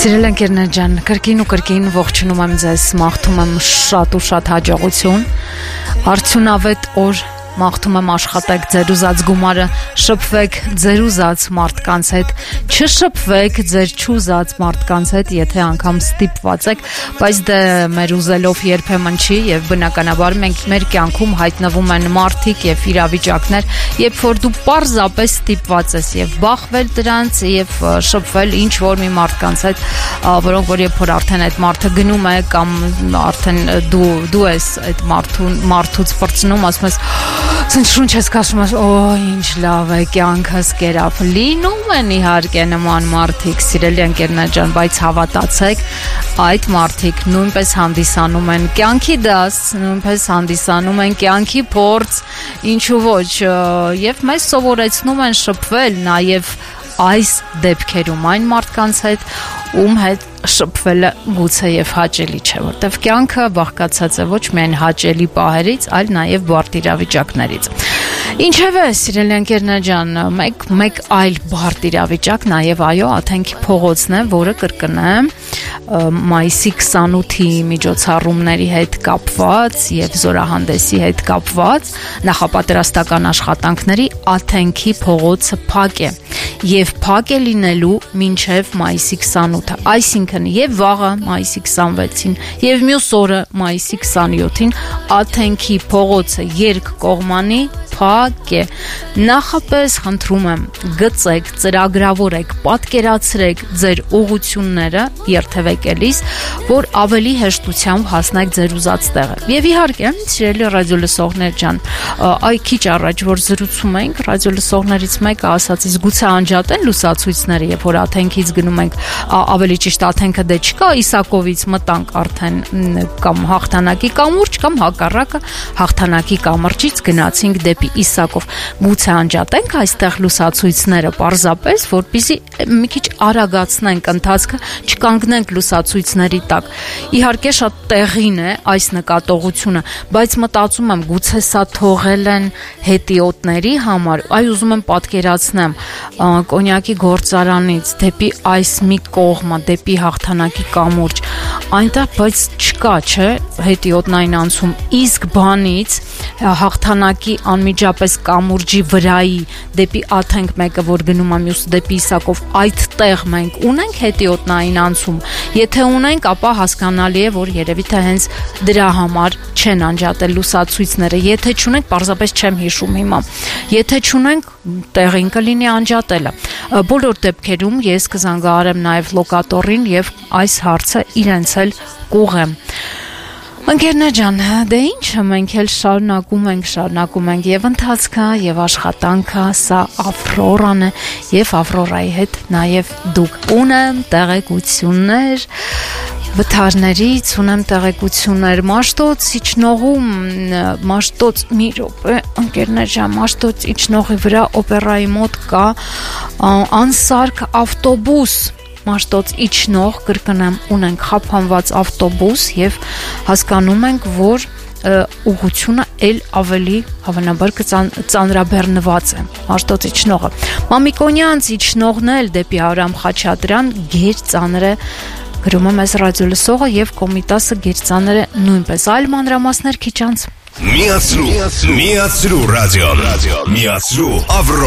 Սիրել ընկերներ ջան, կրկին ու կրկին ողջունում եմ ձեզ, մաղթում եմ շատ ու շատ հաջողություն, արդյունավետ օր, մաղթում եմ աշխատեք ձեր ուզած գումարը, շփվեք ձեր ուզած մարդկանց հետ, չշփվեք ձեր չուզած մարդկանց հետ, եթե անգամ ստիպված եք, բայց դե մեր ուզելով երբեմն չի եւ բնականաբար մենք մեր կյանքում հայտնվում են մարդիկ եւ իրավիճակներ, երբ որ դու պարզապես ստիպված ես եւ բախվել դրանց եւ շփվել ինչ որ մի մարդկանց հետ, որոնք որ երբ որ արդեն այդ մարդը գնում է կամ արդեն դու ես այդ մարդուց բրցնում, ասում ես Սենց շունչ ես կասում ես, ինչ լավ է, կյանքս կերավ, լինում են իհարկե նման մարդիկ, սիրելի ընկերներ ջան, բայց հավատացեք, այդ մարդիկ նույնպես հանդիսանում են կյանքի դաս, նույնպես հանդիսանում են կյանքի փորձ, ինչու ոչ, եւ մեզ սովորեցնում են շփվել նաեւ այս դեպքերում այն մարդկանց հետ, ում հետ շփվելը գուցե եւ հաճելի չէ, որտեվ կյանքը բաղկացած է ոչ միայն հաճելի պահերից, այլ նաեւ բարդ իրավիճակներից։ Ինչևէ, սիրելի ընկերներ ջան, մեկ այլ բարդ իրավիճակ նաեւ այո, Աթենքի փողոցն է, որը կրկնեմ մայիսի 28-ի միջոցառումների հետ կապված եւ զորահանդեսի հետ կապված նախապատրաստական աշխատանքների Աթենքի փողոցը փակ է եւ փակ է լինելու մինչեւ մայիսի 28-ը, այսինքն եւ վաղը մայիսի 26-ին եւ մյուս օրը մայիսի 27-ին Աթենքի փողոցը երկկողմանի փակ է։ Նախապես խնդրում եմ գծեք, ծրագրավորեք, պատկերացրեք ձեր ուղությունները երթևեք էլիս, որ ավելի հեշտությամբ հասնեք ձեր ուզած տեղը։ Եվ իհարկե, սիրելի ռադիոլսողներ ջան, այ քիչ առաջ որ զրուցում էինք, ռադիոլսողներից մեկը ասաց, իսկ գուցե անջատեն լուսացույցները, երբ որ Աթենքից գնում ենք, ավելի ճիշտ Աթենքը դե չկա, Իսակովից մտանք արդեն կամ հաղթանակի կամուրջ կամ հակառակը հաղթանակի կամրջից գնացինք դեպի Իսակով, գուցե անջատենք այստեղ լուսացույցները պարզապես, որպեսզի մի քիչ արագացնենք ընթացքը, չկանգնենք լուսացույցների տակ։ Իհարկե շատ տեղին է այս նկատողությունը, բայց մտածում եմ գուցե սա թողել են հետիոտների համար, այ ուզում եմ պատկերացնեմ կոնյակի գործարանից դեպի այս մի կողմը, դեպի հաղթանակի կամուրջ, այնտեղ բայց չկա, չէ, հետիոտնային անցում, իսկ բանից հաղթանակի անմիջապես կամուրջի վրայի դեպի Աթենք մեկը, որ գնում է մյուսը դեպի Իսակով, այդտեղ մենք ունենք հետիոտնային անցում, եթե ունենք, ապա հասկանալի է, որ երևի թե հենց դրա համար չեն անջատել լուսացույցները, եթե չունենք, պարզապես չեմ հիշում հիմա, եթե չունենք, տեղին կլինի անջատելը։ Բոլոր դեպքերում ես կզանգահարեմ նաև լոկատորին եւ այս հարցը իրենց էլ կուղեմ։ Ընկերներ ջան, դե ինչ, մենք էլ շարունակում ենք եւ ընթացքը եւ աշխատանքը, սա Ավրորան է եւ Ավրորայի հետ նաեւ դուք ունեմ տեղեկություններ վթարներից, ունեմ տեղեկություններ Մաշտոց իջնողում, Մաշտոց մի րոպե, ընկերներ ջան, Մաշտոց իջնողի վրա օպերայի մոտ կա անսարք ավտոբուս, Մաշտոց իջնող, կրկնեմ, ունենք խափանված ավտոբուս եւ հասկանում ենք, որ ուղղությունը էլ ավելի հավանաբար ծանրաբեռնված է Մաշտոց իջնողը։ Մամիկոնյանց իջնողն էլ դեպի Արամ Խաչատրյան գերծանր է, գրում եմ այս ռադիոլսողը եւ Կոմիտասը գերծանր է նույնպես, այլ մանրամասներ քիչ անց։ Միացրու ռադիոն, միացրու Ավրո